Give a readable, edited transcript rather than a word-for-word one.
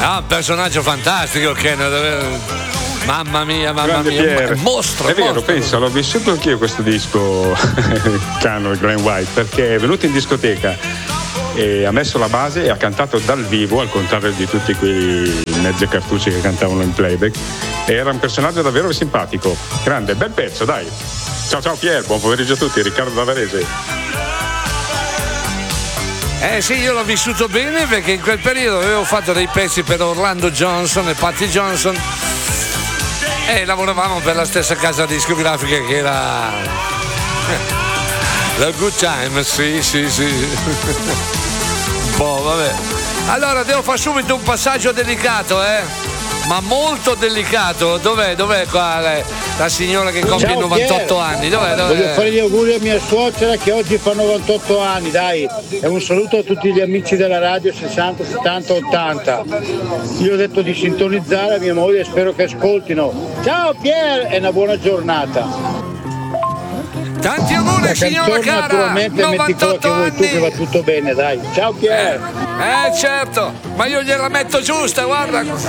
Ah, un personaggio fantastico, Ken, davvero. Mamma mia, mostro. È vero, mostro. penso, l'ho vissuto anch'io questo disco Cano e Glenn White, perché è venuto in discoteca e ha messo la base e ha cantato dal vivo, al contrario di tutti quei mezze cartucce che cantavano in playback. Era un personaggio davvero simpatico, grande, bel pezzo, dai. Ciao Pier, buon pomeriggio a tutti, Riccardo da Varese. Sì, io l'ho vissuto bene perché in quel periodo avevo fatto dei pezzi per Orlando Johnson e Patty Johnson e lavoravamo per la stessa casa discografica che era la Good Time, sì. Un po', vabbè. Allora devo fare subito un passaggio delicato, ma molto delicato. Dov'è qua la signora che compie 98 anni? Dov'è? Voglio fare gli auguri a mia suocera che oggi fa 98 anni, dai. E un saluto a tutti gli amici della radio 60, 70, 80. Io ho detto di sintonizzare a mia moglie e spero che ascoltino. Ciao Pier e una buona giornata. Tanti auguri signora cara. Naturalmente metti quello che vuoi tu che va tutto bene, dai. Ciao Pier. Certo, ma io gliela metto giusta, guarda.